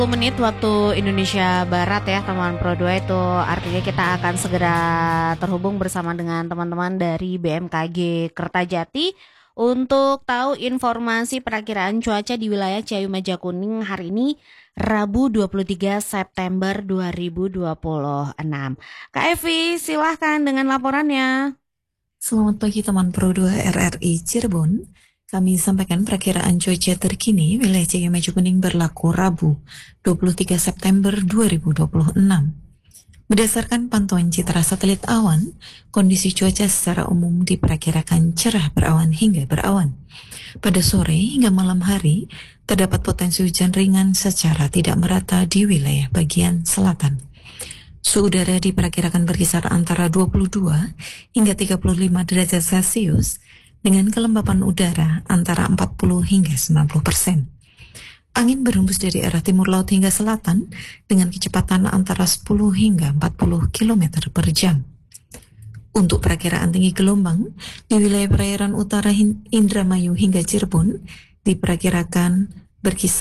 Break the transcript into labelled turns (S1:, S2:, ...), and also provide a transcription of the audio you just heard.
S1: 10 menit waktu Indonesia Barat ya teman Pro 2, itu artinya kita akan segera terhubung bersama dengan teman-teman dari BMKG Kertajati untuk tahu informasi perakiraan cuaca di wilayah Ciayu Majakuning hari ini Rabu 23 September 2026. Kak Evi, silahkan dengan laporannya.
S2: Selamat pagi teman Pro 2 RRI Cirebon. Kami sampaikan perakiraan cuaca terkini wilayah Ciayu Majakuning berlaku Rabu 23 September 2026. Berdasarkan pantauan citra satelit awan, kondisi cuaca secara umum diperkirakan cerah berawan hingga berawan. Pada sore hingga malam hari, terdapat potensi hujan ringan secara tidak merata di wilayah bagian selatan. Suhu udara diperkirakan berkisar antara 22 hingga 35 derajat Celcius dengan kelembapan udara antara 40 hingga 90%. Angin berhembus dari arah timur laut hingga selatan dengan kecepatan antara 10 hingga 40 km per jam. Untuk perakiraan tinggi gelombang di wilayah perairan utara Indramayu hingga Cirebon diperkirakan berkisar